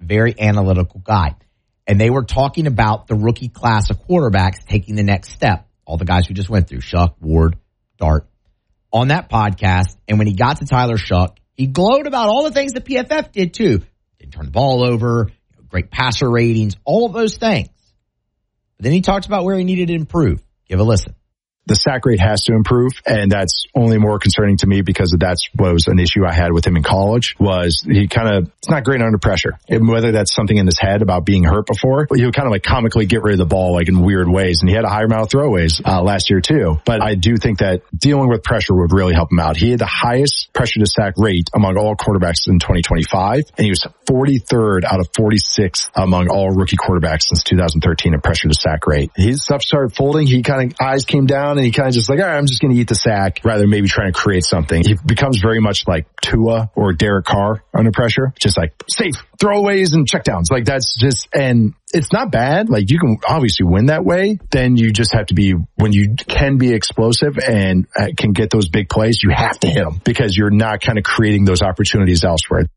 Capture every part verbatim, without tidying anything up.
very analytical guy. And they were talking about the rookie class of quarterbacks taking the next step. All the guys we just went through, Shuck, Ward, Dart, on that podcast. And when he got to Tyler Shuck, he glowed about all the things that P F F did too. Didn't turn the ball over, you know, great passer ratings, all of those things. But then he talks about where he needed to improve. Give a listen. The sack rate has to improve, and that's only more concerning to me because that's what was an issue I had with him in college, was he kind of, it's not great under pressure. And whether that's something in his head about being hurt before, but he would kind of like comically get rid of the ball like in weird ways, and he had a higher amount of throwaways uh, last year too. But I do think that dealing with pressure would really help him out. He had the highest pressure to sack rate among all quarterbacks in twenty twenty-five, and he was forty-third out of forty-six among all rookie quarterbacks since two thousand thirteen in pressure to sack rate. His stuff started folding. He kind of, eyes came down, and he kind of just like, all right, I'm just going to eat the sack rather than maybe trying to create something. He becomes very much like Tua or Derek Carr under pressure. Just like safe throwaways and checkdowns. Like that's just, and it's not bad. Like you can obviously win that way. Then you just have to be, when you can be explosive and can get those big plays, you have to hit them because you're not kind of creating those opportunities elsewhere.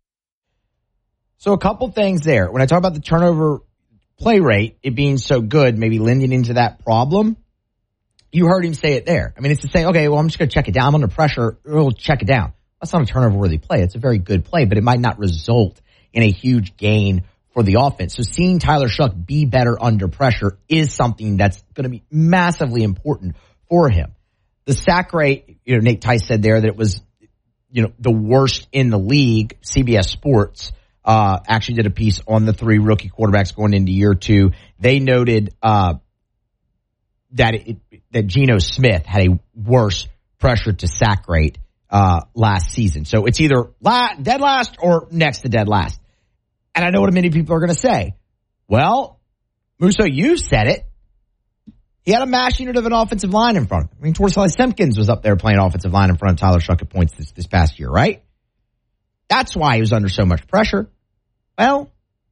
So a couple things there. When I talk about the turnover play rate, it being so good, maybe lending into that problem, you heard him say it there. I mean, it's to say, okay, well, I'm just going to check it down. I'm under pressure. We'll check it down. That's not a turnover-worthy play. It's a very good play, but it might not result in a huge gain for the offense. So seeing Tyler Shuck be better under pressure is something that's going to be massively important for him. The sack rate, you know, Nate Tice said there that it was, you know, the worst in the league. C B S Sports uh, actually did a piece on the three rookie quarterbacks going into year two. They noted uh, that it, that Geno Smith had a worse pressure to sack rate uh, last season. So it's either la- dead last or next to dead last. And I know what many people are going to say. Well, Musso, you said it. He had a mash unit of an offensive line in front of him. I mean, Torsali Simpkins was up there playing offensive line in front of Tyler Shuck at points this, this past year, right? That's why he was under so much pressure. Well,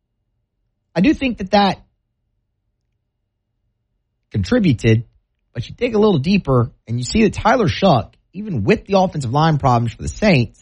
I do think that that contributed, but you dig a little deeper and you see that Tyler Shuck, even with the offensive line problems for the Saints,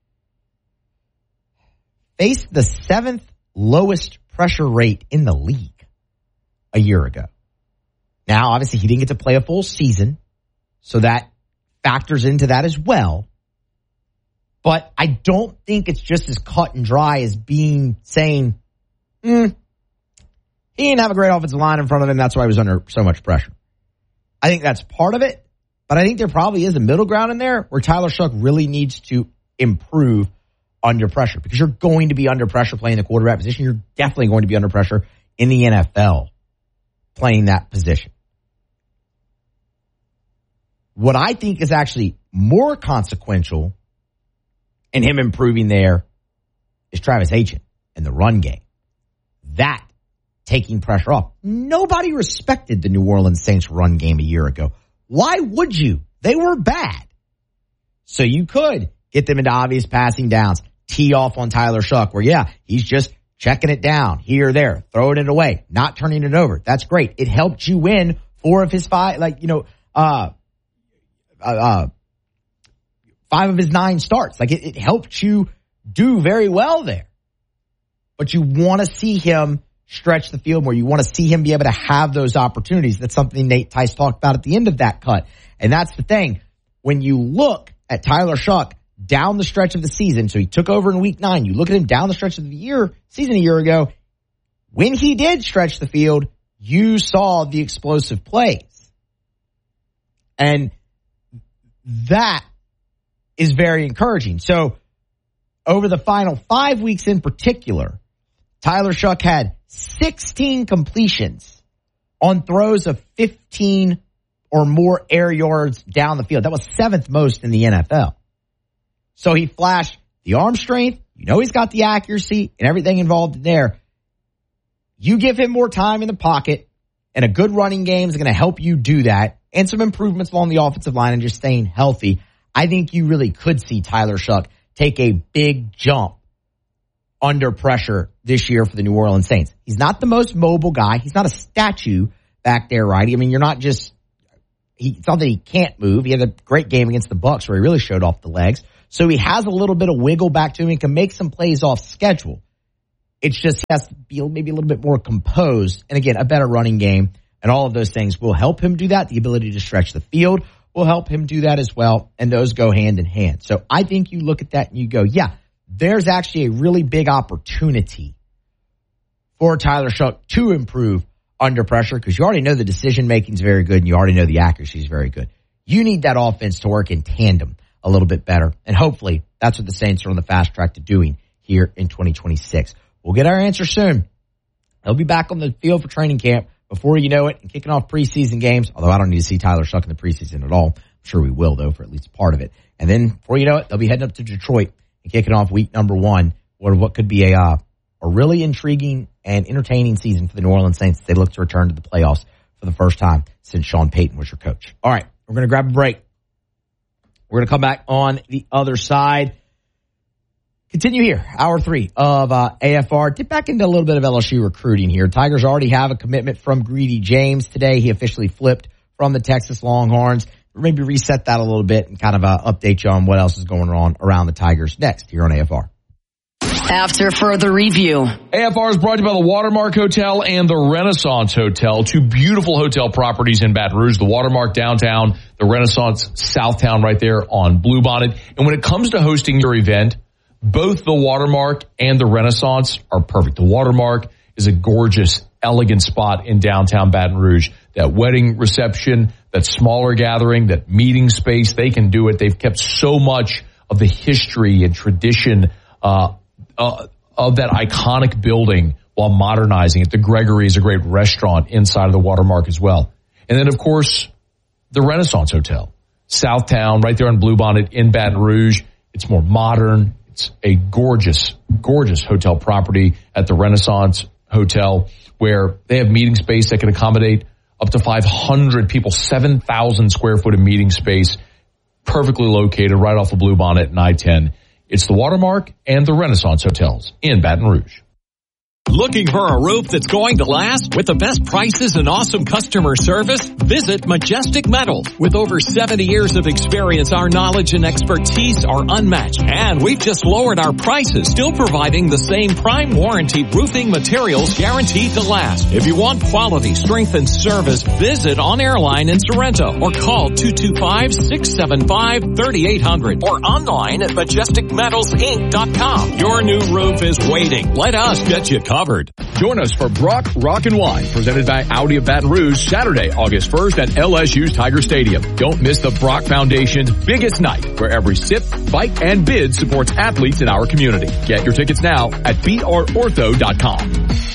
faced the seventh lowest pressure rate in the league a year ago. Now, obviously, he didn't get to play a full season, so that factors into that as well. But I don't think it's just as cut and dry as being saying, mm, he didn't have a great offensive line in front of him, that's why he was under so much pressure. I think that's part of it, but I think there probably is a middle ground in there where Tyler Shuck really needs to improve under pressure, because you're going to be under pressure playing the quarterback position. You're definitely going to be under pressure in the N F L playing that position. What I think is actually more consequential in him improving there is Travis Etienne and the run game. That taking pressure off. Nobody respected the New Orleans Saints run game a year ago. Why would you? They were bad. So you could get them into obvious passing downs, tee off on Tyler Shuck, where, yeah, he's just checking it down here or there, throwing it away, not turning it over. That's great. It helped you win four of his five, like, you know, uh, uh, uh five of his nine starts. Like, it, it helped you do very well there. But you want to see him stretch the field more. You want to see him be able to have those opportunities. That's something Nate Tice talked about at the end of that cut. And that's the thing. When you look at Tyler Shuck down the stretch of the season, so he took over in week nine, you look at him down the stretch of the year, season a year ago, when he did stretch the field, you saw the explosive plays. And that is very encouraging. So over the final five weeks in particular, Tyler Shuck had sixteen completions on throws of fifteen or more air yards down the field. That was seventh most in the N F L. So he flashed the arm strength. You know he's got the accuracy and everything involved in there. You give him more time in the pocket, and a good running game is going to help you do that, and some improvements along the offensive line and just staying healthy. I think you really could see Tyler Shuck take a big jump under pressure this year for the New Orleans Saints. He's not the most mobile guy. He's not a statue back there, right? I mean, you're not just, he, it's not that he can't move. He had a great game against the Bucs where he really showed off the legs. So he has a little bit of wiggle back to him. He can make some plays off schedule. It's just he has to be maybe a little bit more composed. And again, a better running game and all of those things will help him do that. The ability to stretch the field will help him do that as well. And those go hand in hand. So I think you look at that and you go, yeah, there's actually a really big opportunity for Tyler Shough to improve under pressure, because you already know the decision making is very good and you already know the accuracy is very good. You need that offense to work in tandem a little bit better. And hopefully that's what the Saints are on the fast track to doing here in twenty twenty-six. We'll get our answer soon. They'll be back on the field for training camp before you know it and kicking off preseason games. Although I don't need to see Tyler Shough in the preseason at all. I'm sure we will, though, for at least part of it. And then before you know it, they'll be heading up to Detroit and kicking off week number one, or what could be a, uh, a really intriguing and entertaining season for the New Orleans Saints. They look to return to the playoffs for the first time since Sean Payton was your coach. All right, we're going to grab a break. We're going to come back on the other side. Continue here, hour three of uh, A F R. Dip back into a little bit of L S U recruiting here. Tigers already have a commitment from Greedy James today. He officially flipped from the Texas Longhorns. Maybe reset that a little bit and kind of uh, update you on what else is going on around the Tigers next here on A F R. After further review. A F R is brought to you by the Watermark Hotel and the Renaissance Hotel, two beautiful hotel properties in Baton Rouge, the Watermark downtown, the Renaissance Southtown right there on Bluebonnet. And when it comes to hosting your event, both the Watermark and the Renaissance are perfect. The Watermark is a gorgeous, elegant spot in downtown Baton Rouge. That wedding reception, that smaller gathering, that meeting space, they can do it. They've kept so much of the history and tradition uh, uh of that iconic building while modernizing it. The Gregory is a great restaurant inside of the Watermark as well. And then, of course, the Renaissance Hotel, Southtown, right there on Bluebonnet in Baton Rouge. It's more modern. It's a gorgeous, gorgeous hotel property at the Renaissance Hotel, where they have meeting space that can accommodate up to five hundred people, seven thousand square foot of meeting space, perfectly located right off of Bluebonnet and I ten. It's the Watermark and the Renaissance Hotels in Baton Rouge. Looking for a roof that's going to last with the best prices and awesome customer service? Visit Majestic Metals. With over seventy years of experience, our knowledge and expertise are unmatched. And we've just lowered our prices, still providing the same prime warranty roofing materials guaranteed to last. If you want quality, strength, and service, visit On Airline in Sorrento or call two two five, six seven five, three eight zero zero or online at majestic metals inc dot com. Your new roof is waiting. Let us get you covered. Covered. Join us for Brock Rock and Wine, presented by Audi of Baton Rouge, Saturday, August first at L S U's Tiger Stadium. Don't miss the Brock Foundation's biggest night, where every sip, bite, and bid supports athletes in our community. Get your tickets now at b r ortho dot com.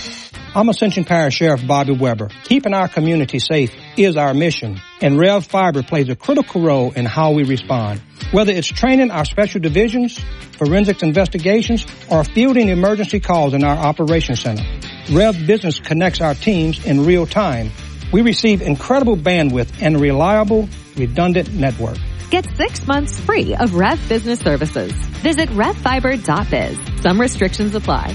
I'm Ascension Parish Sheriff Bobby Weber. Keeping our community safe is our mission, and Rev Fiber plays a critical role in how we respond. Whether it's training our special divisions, forensics investigations, or fielding emergency calls in our operations center, Rev Business connects our teams in real time. We receive incredible bandwidth and a reliable, redundant network. Get six months free of Rev Business services. Visit rev fiber dot biz. Some restrictions apply.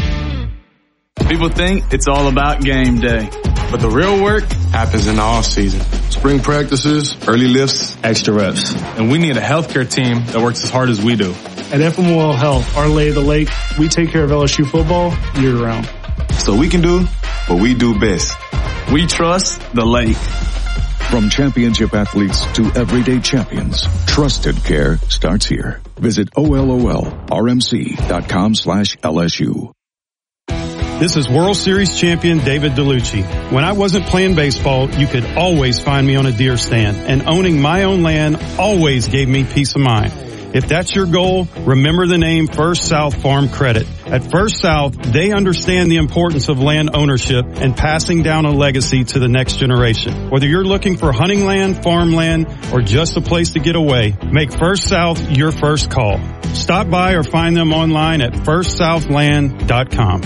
People think it's all about game day, but the real work happens in the off season. Spring practices, early lifts, extra reps. And we need a healthcare team that works as hard as we do. At F M O L Health, our lay of the lake, we take care of L S U football year round. So we can do what we do best. We trust the lake. From championship athletes to everyday champions, trusted care starts here. Visit O L O L R M C dot com slash L S U. This is World Series champion David DeLucci. When I wasn't playing baseball, you could always find me on a deer stand, and owning my own land always gave me peace of mind. If that's your goal, remember the name First South Farm Credit. At First South, they understand the importance of land ownership and passing down a legacy to the next generation. Whether you're looking for hunting land, farmland, or just a place to get away, make First South your first call. Stop by or find them online at first southland dot com.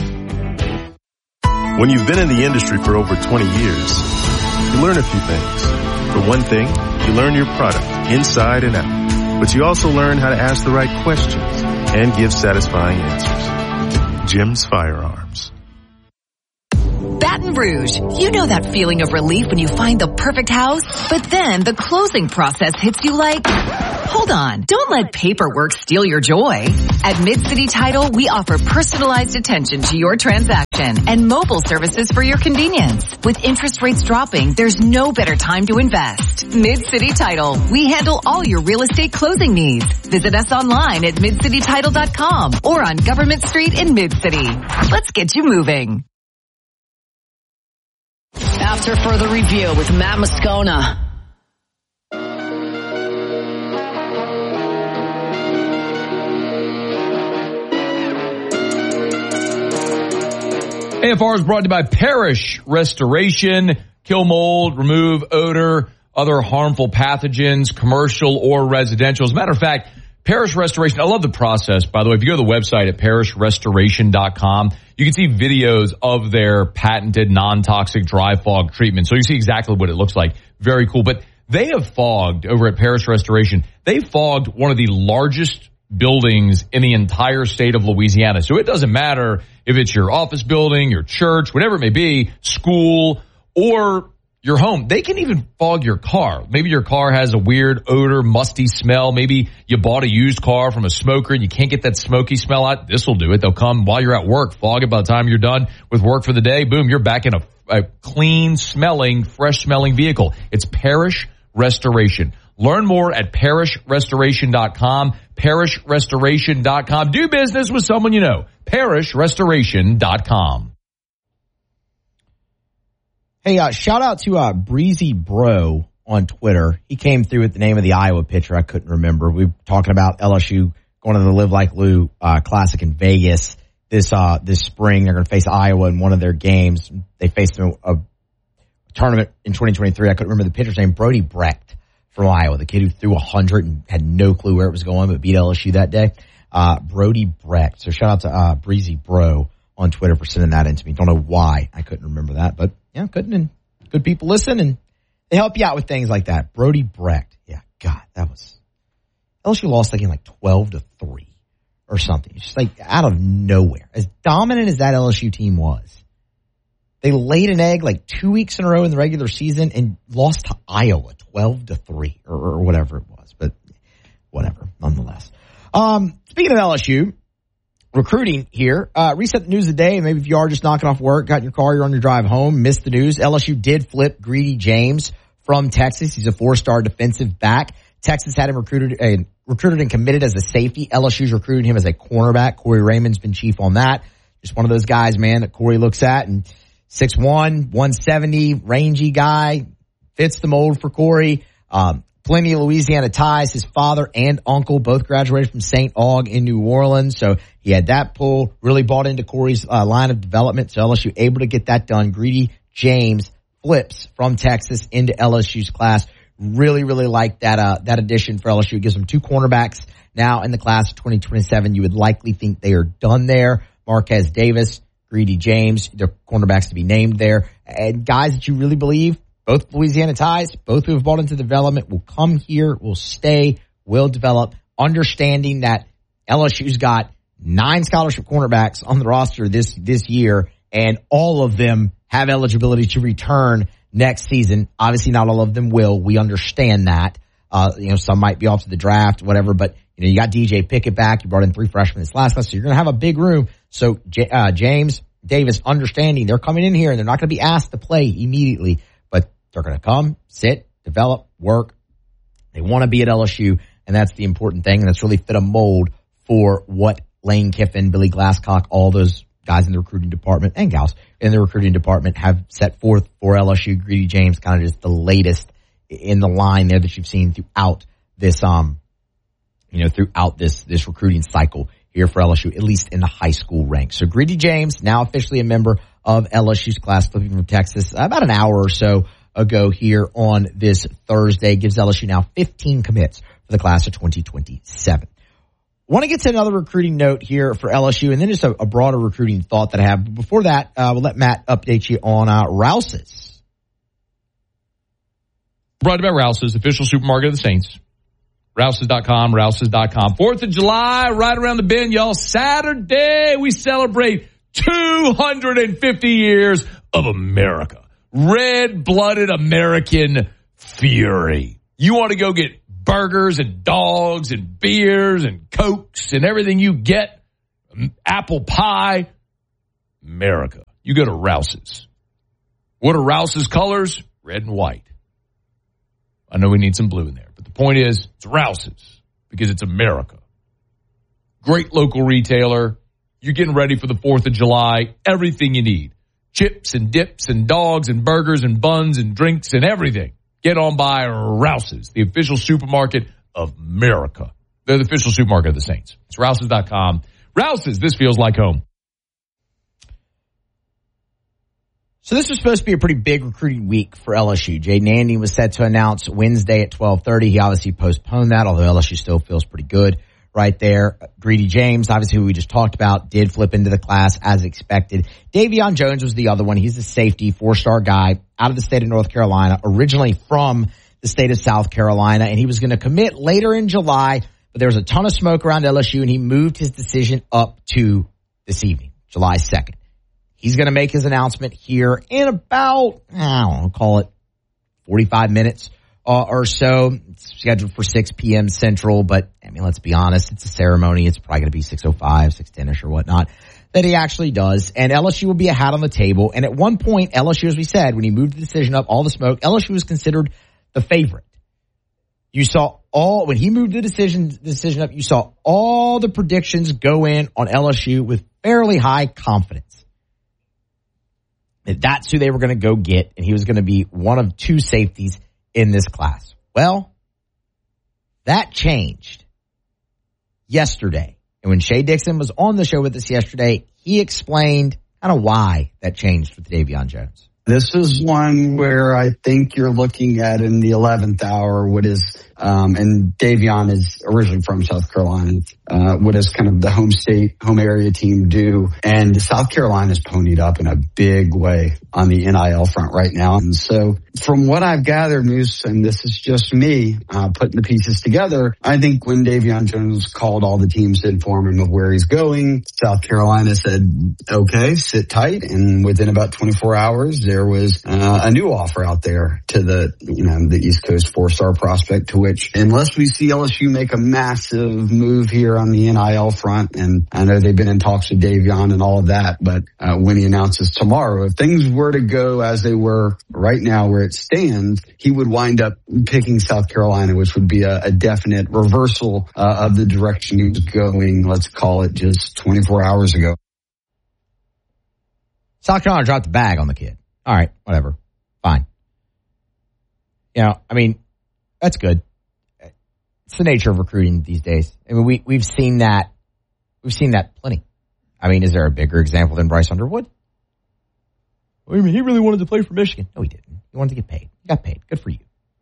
When you've been in the industry for over twenty years, you learn a few things. For one thing, you learn your product inside and out. But you also learn how to ask the right questions and give satisfying answers. Jim's Firearms. Baton Rouge, you know that feeling of relief when you find the perfect house, but then the closing process hits you like Hold on. Don't let paperwork steal your joy. At Mid-City Title, we offer personalized attention to your transaction and mobile services for your convenience. With interest rates dropping, there's no better time to invest. Mid-City Title. We handle all your real estate closing needs. Visit us online at mid city title dot com or on Government Street in Mid-City. Let's get you moving. After further review with Matt Moscona. A F R is brought to you by Parrish Restoration. Kill mold, remove odor, other harmful pathogens, commercial or residential. As a matter of fact, Parrish Restoration, I love the process, by the way. If you go to the website at parrish restoration dot com, you can see videos of their patented non-toxic dry fog treatment. So you see exactly what it looks like. Very cool. But they have fogged over at Parrish Restoration. They fogged one of the largest buildings in the entire state of Louisiana. So it doesn't matter if it's your office building, your church, whatever it may be, school, or your home. They can even fog your car. Maybe your car has a weird odor, musty smell. Maybe you bought a used car from a smoker and you can't get that smoky smell out. This will do it. They'll come while you're at work, fog it by the time you're done with work for the day. Boom, you're back in a, a clean smelling, fresh smelling vehicle. It's Parrish Restoration. Learn more at parrish restoration dot com. parrish restoration dot com. Do business with someone you know. parrish restoration dot com. Hey, uh, shout out to uh, Breezy Bro on Twitter. He came through with the name of the Iowa pitcher. I couldn't remember. We were talking about L S U going to the Live Like Lou uh, Classic in Vegas this uh, this spring. They're going to face Iowa in one of their games. They faced a, a tournament in twenty twenty-three. I couldn't remember the pitcher's name. Brody Brecht from Iowa, the kid who threw one hundred and had no clue where it was going, but beat L S U that day. Uh, Brody Brecht. So shout out to uh, Breezy Bro on Twitter for sending that in to me. Don't know why I couldn't remember that, but yeah, couldn't. And good people listen and they help you out with things like that. Brody Brecht. Yeah, God, that was L S U lost like in like twelve to three or something. It's just like out of nowhere. As dominant as that L S U team was, they laid an egg like two weeks in a row in the regular season and lost to Iowa twelve to three or, or whatever it was. But whatever, nonetheless. Um, speaking of L S U, recruiting here, uh, reset the news of the day. Maybe if you are just knocking off work, got in your car, you're on your drive home, missed the news. L S U did flip Greedy James from Texas. He's a four-star defensive back. Texas had him recruited, uh, recruited and committed as a safety. L S U's recruited him as a cornerback. Corey Raymond's been chief on that. Just one of those guys, man, that Corey looks at and six one, one seventy, rangy guy, fits the mold for Corey. Um, plenty of Louisiana ties. His father and uncle both graduated from Saint Aug in New Orleans, so he had that pull. Really bought into Corey's uh, line of development, so L S U able to get that done. Greedy James flips from Texas into L S U's class. Really, really like that uh, that addition for L S U. It gives them two cornerbacks now in the class of twenty twenty-seven. You would likely think they are done there. Marquez Davis, Greedy James, their cornerbacks to be named there. And guys that you really believe, both Louisiana ties, both who have bought into development, will come here, will stay, will develop, understanding that L S U's got nine scholarship cornerbacks on the roster this this year, and all of them have eligibility to return next season. Obviously, not all of them will. We understand that. Uh, you know, some might be off to the draft, whatever, but you know, you got D J Pickett back. You brought in three freshmen this last class, so you're going to have a big room. So, J- uh, James Davis, understanding they're coming in here and they're not going to be asked to play immediately, but they're going to come, sit, develop, work. They want to be at L S U, and that's the important thing, and that's really fit a mold for what Lane Kiffin, Billy Glasscock, all those guys in the recruiting department and gals in the recruiting department have set forth for L S U. Greedy James, kind of just the latest in the line there that you've seen throughout this, um, you know, throughout this, this recruiting cycle here for L S U, at least in the high school ranks. So Greedy James, now officially a member of L S U's class, flipping from Texas about an hour or so ago here on this Thursday, gives L S U now fifteen commits for the class of twenty twenty-seven. Want to get to another recruiting note here for L S U, and then just a, a broader recruiting thought that I have. But before that, uh, we'll let Matt update you on uh, Rouse's. Brought to you by Rouse's, official supermarket of the Saints. Rouse's dot com, Rouse's dot com. Fourth of July, right around the bend, y'all. Saturday, we celebrate two hundred fifty years of America. Red-blooded American fury. You want to go get burgers and dogs and beers and Cokes and everything you get, apple pie, America. You go to Rouse's. What are Rouse's colors? Red and white. I know we need some blue in there, but the point is, it's Rouse's because it's America. Great local retailer. You're getting ready for the fourth of July. Everything you need. Chips and dips and dogs and burgers and buns and drinks and everything. Get on by Rouse's, the official supermarket of America. They're the official supermarket of the Saints. It's Rouse's dot com. Rouse's, this feels like home. So this was supposed to be a pretty big recruiting week for L S U. Jaden Andy was set to announce Wednesday at twelve thirty. He obviously postponed that, although L S U still feels pretty good right there. Greedy James, obviously who we just talked about, did flip into the class as expected. Davion Jones was the other one. He's a safety, four-star guy out of the state of North Carolina, originally from the state of South Carolina, and he was going to commit later in July, but there was a ton of smoke around L S U, and he moved his decision up to this evening, July second. He's going to make his announcement here in about, I don't know, call it forty-five minutes uh, or so. It's scheduled for six p.m. Central, but, I mean, let's be honest, it's a ceremony. It's probably going to be six oh five, six ten-ish or whatnot that he actually does. And L S U will be a hat on the table. And at one point, L S U, as we said, when he moved the decision up, all the smoke, L S U was considered the favorite. You saw all, when he moved the decision, decision up, you saw all the predictions go in on L S U with fairly high confidence. That's who they were going to go get, and he was going to be one of two safeties in this class. Well, that changed yesterday. And when Shea Dixon was on the show with us yesterday, he explained kind of why that changed with Davion Jones. This is one where I think you're looking at in the eleventh hour what is, um, and Davion is originally from South Carolina, uh, what does kind of the home state, home area team do? And South Carolina's ponied up in a big way on the N I L front right now. And so from what I've gathered, Moose, and this is just me, uh, putting the pieces together, I think when Davion Jones called all the teams to inform him of where he's going, South Carolina said, okay, sit tight. And within about twenty-four hours, there was uh, a new offer out there to the, you know, the East Coast four-star prospect, to which, unless we see L S U make a massive move here on the N I L front, and I know they've been in talks with Davion and all of that, but uh, when he announces tomorrow, if things were to go as they were right now where it stands, he would wind up picking South Carolina, which would be a, a definite reversal uh, of the direction he was going, let's call it just twenty-four hours ago. South Carolina dropped the bag on the kid. All right, whatever. Fine. You know, I mean, that's good. It's the nature of recruiting these days. I mean, we, we've seen that. We've seen that plenty. I mean, is there a bigger example than Bryce Underwood? Well, I mean, he really wanted to play for Michigan. No, he didn't. He wanted to get paid. He got paid. Good for you.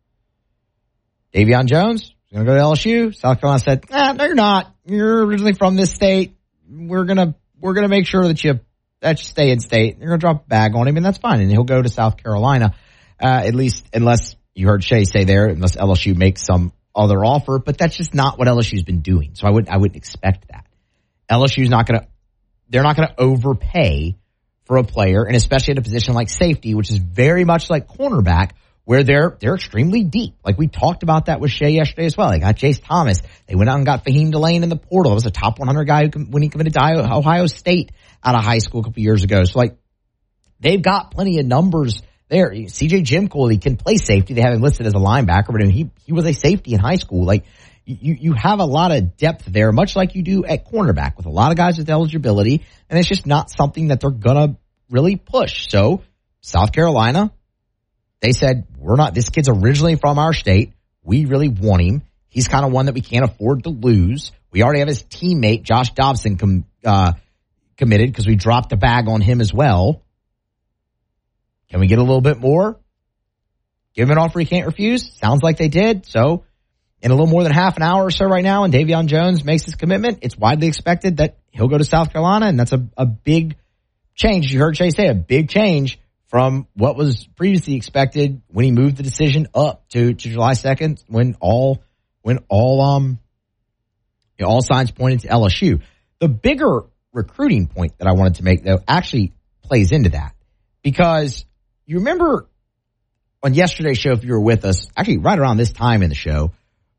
Davion Jones, he's going to go to L S U. South Carolina said, ah, no, you're not. You're originally from this state. We're going to, we're going to make sure that you, that you stay in state. You're going to drop a bag on him, and that's fine. And he'll go to South Carolina, uh, at least unless you heard Shea say there, unless L S U makes some other offer, but that's just not what L S U's been doing. So I wouldn't, I wouldn't expect that. L S U's not going to, they're not going to overpay for a player, and especially at a position like safety, which is very much like cornerback, where they're, they're extremely deep. Like we talked about that with Shea yesterday as well. They got Chase Thomas. They went out and got Fahim Delane in the portal. It was a top one hundred guy who, when he committed to Ohio State out of high school a couple years ago. So like, they've got plenty of numbers there. C J Jimcole, he can play safety. They have him listed as a linebacker, but he, he was a safety in high school. Like, you, you have a lot of depth there, much like you do at cornerback with a lot of guys with eligibility, and it's just not something that they're gonna really push. So South Carolina, they said, we're not, this kid's originally from our state. We really want him. He's kind of one that we can't afford to lose. We already have his teammate, Josh Dobson, com, uh, committed because we dropped the bag on him as well. Can we get a little bit more? Give him an offer he can't refuse? Sounds like they did. So in a little more than half an hour or so right now, and Davion Jones makes his commitment, it's widely expected that he'll go to South Carolina, and that's a, a big change. You heard Shea say a big change from what was previously expected when he moved the decision up to, to July second, when all when all um you know, all signs pointed to L S U. The bigger recruiting point that I wanted to make, though, actually plays into that, because you remember on yesterday's show, if you were with us, actually right around this time in the show,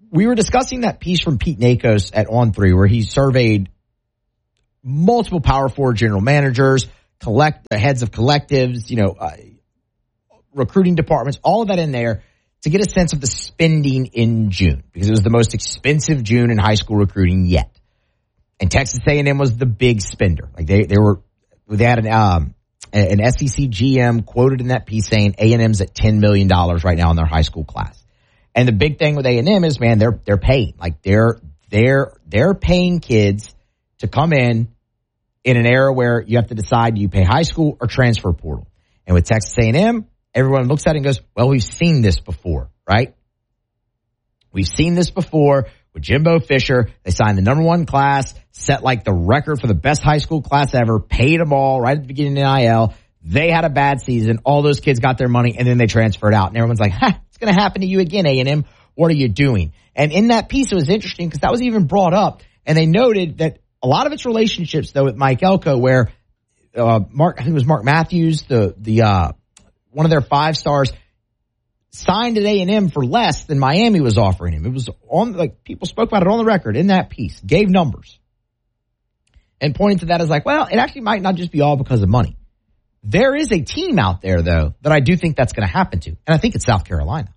we were discussing that piece from Pete Nakos at On three where he surveyed multiple Power Four general managers, collect heads of collectives, you know, uh, recruiting departments, all of that in there to get a sense of the spending in June because it was the most expensive June in high school recruiting yet. And Texas A and M was the big spender. Like they, they were, they had an, um, an S E C G M quoted in that piece saying A and M's at ten million dollars right now in their high school class. And the big thing with A and M is, man, they're, they're paying. Like they're, they're, they're paying kids to come in in an era where you have to decide, do you pay high school or transfer portal? And with Texas A and M, everyone looks at it and goes, well, we've seen this before, right? We've seen this before with Jimbo Fisher. They signed the number one class, set like the record for the best high school class ever, paid them all right at the beginning of N I L. They had a bad season. All those kids got their money, and then they transferred out. And everyone's like, ha, it's going to happen to you again, A and M. What are you doing? And in that piece, it was interesting because that was even brought up. And they noted that a lot of its relationships, though, with Mike Elko, where uh, Mark, I think it was Mark Matthews, the the uh, one of their five stars, signed at A and M for less than Miami was offering him. It was on, like, people spoke about it on the record in that piece, gave numbers, and pointed to that as like, well, it actually might not just be all because of money. There is a team out there, though, that I do think that's going to happen to, and I think it's South Carolina.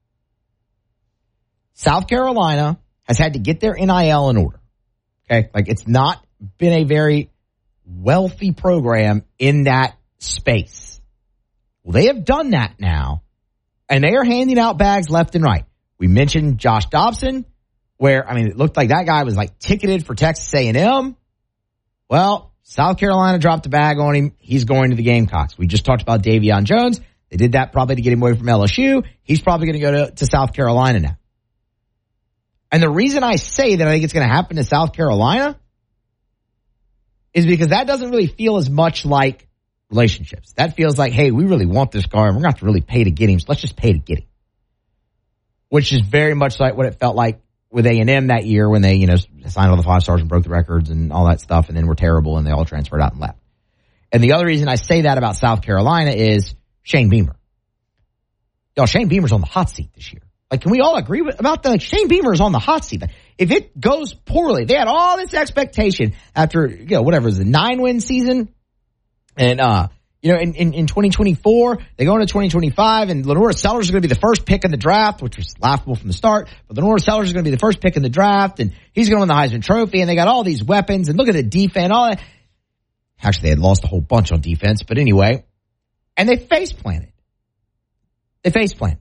South Carolina has had to get their N I L in order. Okay, like it's not been a very wealthy program in that space. Well, they have done that now, and they are handing out bags left and right. We mentioned Josh Dobson, where, I mean, it looked like that guy was like ticketed for Texas A and M. Well, South Carolina dropped a bag on him. He's going to the Gamecocks. We just talked about Davion Jones. They did that probably to get him away from L S U. He's probably going to go to, to South Carolina now. And the reason I say that I think it's going to happen to South Carolina is because that doesn't really feel as much like relationships. That feels like, hey, we really want this guy and we're going to have to really pay to get him, so let's just pay to get him. Which is very much like what it felt like with A and M that year when they, you know, signed all the five stars and broke the records and all that stuff and then were terrible and they all transferred out and left. And the other reason I say that about South Carolina is Shane Beamer. Y'all, Shane Beamer's on the hot seat this year. Like, can we all agree with, about that? Like, Shane Beamer is on the hot seat. If it goes poorly, they had all this expectation after, you know, whatever, it was a nine-win season. And, uh, you know, in, in, in twenty twenty-four, they go into twenty twenty-five, and Lenore Sellers is going to be the first pick in the draft, which was laughable from the start. But Lenore Sellers is going to be the first pick in the draft, and he's going to win the Heisman Trophy, and they got all these weapons, and look at the defense, all that. Actually, they had lost a whole bunch on defense, but anyway. And they face-planted. They face-planted.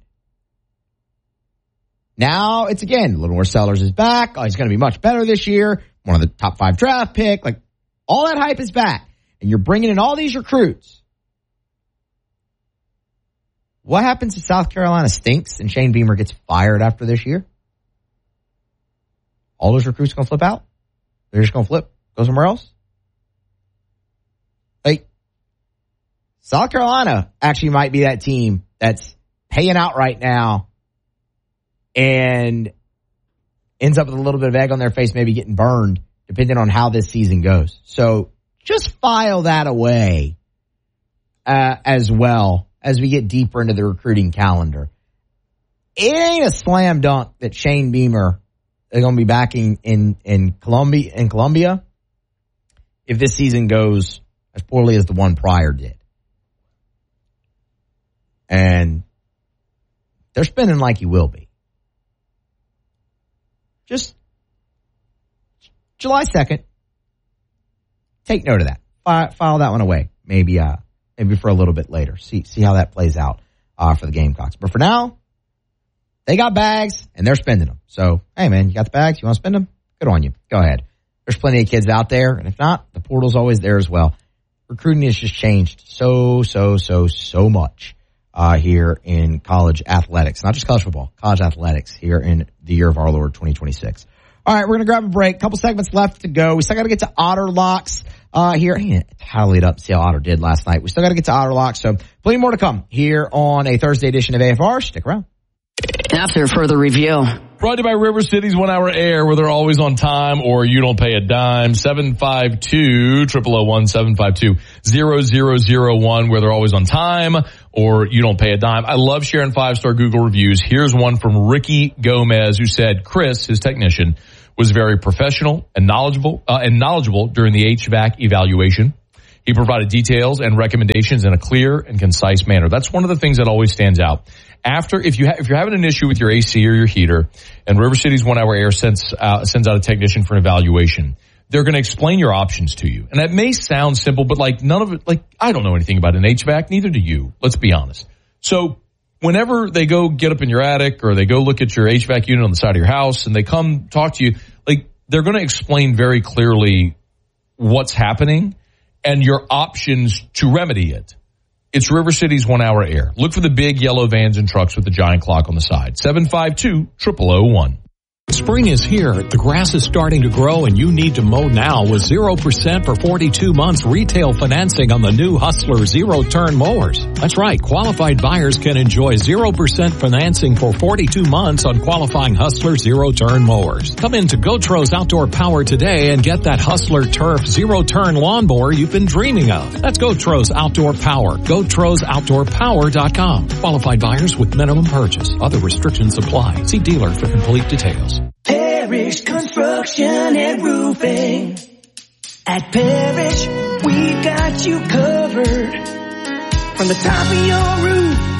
Now it's again, Lenore Sellers is back. Oh, he's going to be much better this year. One of the top five draft pick. Like, all that hype is back. And you're bringing in all these recruits. What happens if South Carolina stinks and Shane Beamer gets fired after this year? All those recruits going to flip out? They're just going to flip, go somewhere else? Like, South Carolina actually might be that team that's paying out right now and ends up with a little bit of egg on their face, maybe getting burned, depending on how this season goes. So just file that away uh, as well as we get deeper into the recruiting calendar. It ain't a slam dunk that Shane Beamer is going to be back in, in, in, Columbia, in Columbia if this season goes as poorly as the one prior did. And they're spending like he will be. Just July second. Take note of that. File, file that one away. Maybe, uh, maybe for a little bit later. See, see how that plays out, uh, for the Gamecocks. But for now, they got bags and they're spending them. So, hey man, you got the bags? You want to spend them? Good on you. Go ahead. There's plenty of kids out there. And if not, the portal's always there as well. Recruiting has just changed so, so, so, so much. Uh, here in college athletics, not just college football, college athletics here in the year of our Lord twenty twenty-six. All right, we're going to grab a break. Couple segments left to go. We still got to get to Otter Locks, uh, here. Hey, tally it up, see how Otter did last night. We still got to get to Otter Locks. So plenty more to come here on a Thursday edition of A F R. Stick around. After further review. All Brought to you by River City's One Hour Air, where they're always on time or you don't pay a dime. seven five two, zero zero zero one, seven five two, zero zero zero one, where they're always on time or you don't pay a dime. I love sharing five-star Google reviews. Here's one from Ricky Gomez, who said Chris, his technician, was very professional and knowledgeable, uh, and knowledgeable during the H V A C evaluation. He provided details and recommendations in a clear and concise manner. That's one of the things that always stands out. After, if you ha- if you're having an issue with your A C or your heater, and River City's One Hour Air sends uh, sends out a technician for an evaluation, they're going to explain your options to you. And that may sound simple, but like none of it, like I don't know anything about an H V A C, neither do you. Let's be honest. So whenever they go get up in your attic or they go look at your H V A C unit on the side of your house and they come talk to you, like they're going to explain very clearly what's happening and your options to remedy it. It's River City's One Hour Air. Look for the big yellow vans and trucks with the giant clock on the side. seven five two, zero zero zero one. Spring is here. The grass is starting to grow and you need to mow now with zero percent for forty-two months retail financing on the new Hustler zero-turn mowers. That's right. Qualified buyers can enjoy zero percent financing for forty-two months on qualifying Hustler zero-turn mowers. Come into Gotros Outdoor Power today and get that Hustler Turf zero-turn lawnmower you've been dreaming of. That's Gotros Outdoor Power. Gotros Outdoor Power dot com. Qualified buyers with minimum purchase. Other restrictions apply. See dealer for complete details. Parrish Construction and Roofing. At Parrish, we got you covered. From the top of your roof